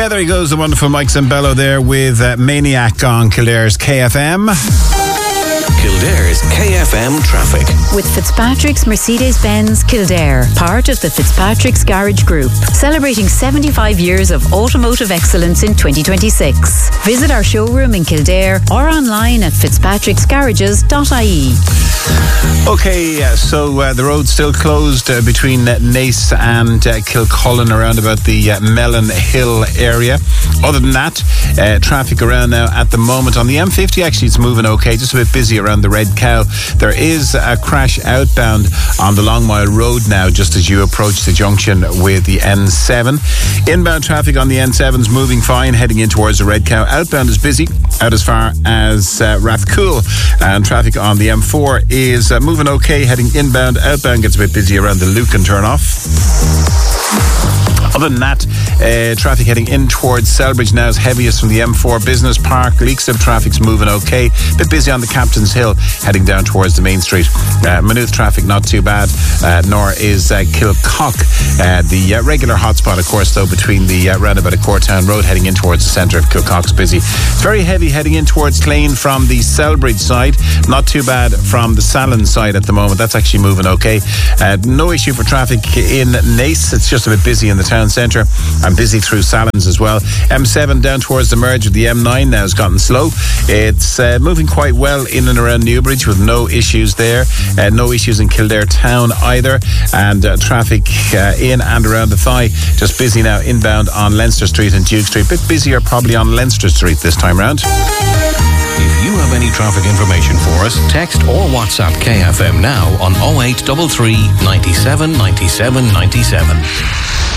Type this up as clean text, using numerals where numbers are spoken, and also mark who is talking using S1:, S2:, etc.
S1: Yeah, there he goes, the wonderful Mike Zambello there with Maniac on Kildare's KFM.
S2: Kildare's KFM traffic.
S3: With Fitzpatrick's Mercedes-Benz Kildare, part of the Fitzpatrick's Garage Group, celebrating 75 years of automotive excellence in 2026. Visit our showroom in Kildare or online at fitzpatricksgarages.ie.
S1: Okay, so the road's still closed between Naas and Kilcullen around about the Mellon Hill area. Other than that, traffic around now at the moment. On the M50, actually, it's moving okay, just a bit busy around the Red Cow. There is a crash outbound on the Long Mile Road now, just as you approach the junction with the N7. Inbound traffic on the N7 is moving fine, heading in towards the Red Cow. Outbound is busy out as far as Rathcoole, and traffic on the M4 is moving okay, heading inbound. Outbound gets a bit busy around the Lucan turn-off. Other than that, traffic heading in towards Selbridge now is heaviest from the M4 Business Park. Leixlip traffic's moving okay. Bit busy on the Captain's Hill, heading down towards the main street. Maynooth traffic not too bad, nor is Kilcock. The regular hotspot, of course, though, between the roundabout at Courtown Road, heading in towards the centre of Kilcock's busy. It's very heavy heading in towards Clane from the Selbridge side. Not too bad from the Salon side at the moment. That's actually moving okay. No issue for traffic in Naas. It's just a bit busy in the town centre and busy through Salons as well. M7 down towards the merge with the M9 now has gotten slow. It's moving quite well in and around Newbridge with no issues there. No issues in Kildare town either. And traffic in and around the Thigh just busy now inbound on Leinster Street and Duke Street. Bit busier probably on Leinster Street this time round.
S2: If you have any traffic information for us, text or WhatsApp KFM now on 0833 97 97 97.